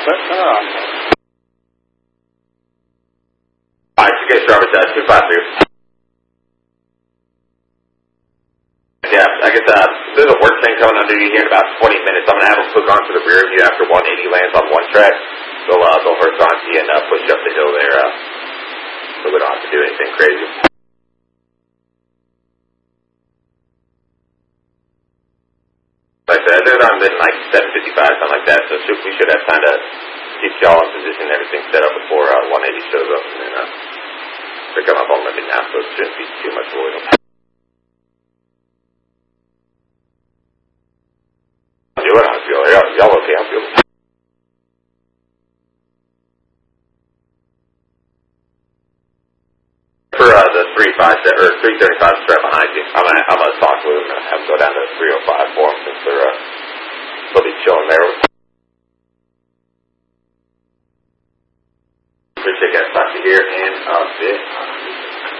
Alright, you guys, Robert, 253. Yeah, I guess there's a work train coming under you here in about 20 minutes. I'm going to have them hook onto the rear of you after 180 lands on one track. They'll hook onto you and push you up the hill there. So we don't have to do anything crazy. Like I said, they're on like 7:55, something like that. So we should have time to keep y'all in position and everything set up before 180 shows up. And then they're coming up on Monday now, so it shouldn't be too much for them. Y'all okay? I feel. For the 335 strap behind you, I'm gonna talk with them and have them go down to 305 for them since they'll be chilling there. Appreciate that. Talk to you here in a bit.